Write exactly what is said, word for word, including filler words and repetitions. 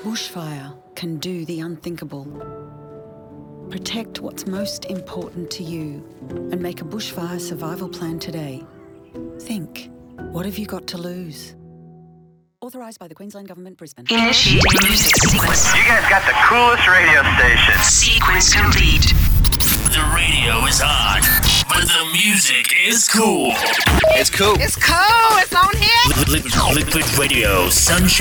bushfire can do the unthinkable. Protect what's most important to you and make a bushfire survival plan today. Think, what have you got to lose? Authorised by the Queensland Government, Brisbane. Initiating music sequence. You guys got the coolest radio station. Sequence complete. The radio is on, but the music is cool. It's cool. It's cool. It's on here. Liquid, liquid radio, sunshine.